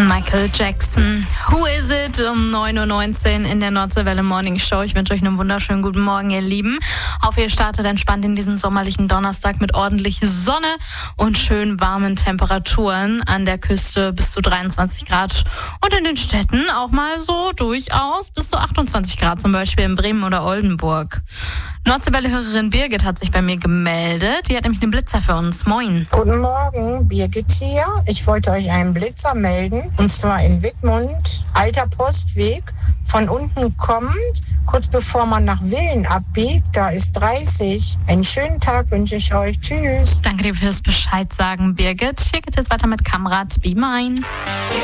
von Michael Jackson. Who is it? Um 9.19 Uhr in der Nordseewelle Morning Show. Ich wünsche euch einen wunderschönen guten Morgen, ihr Lieben. Hoffe, ihr startet entspannt in diesen sommerlichen Donnerstag mit ordentlich Sonne und schön warmen Temperaturen. An der Küste bis zu 23 Grad und in den Städten auch mal so durchaus bis zu 28 Grad, zum Beispiel in Bremen oder Oldenburg. Nordseewelle-Hörerin Birgit hat sich bei mir gemeldet. Die hat nämlich einen Blitzer für uns. Moin. Guten Morgen, Birgit hier. Ich wollte euch einen Blitzer melden. Und zwar in Wittmund, alter Postweg. Von unten kommend, kurz bevor man nach Willen abbiegt, da ist 30. Einen schönen Tag wünsche ich euch. Tschüss. Danke dir fürs Bescheid sagen, Birgit. Hier geht's jetzt weiter mit Kamrat Be Mine.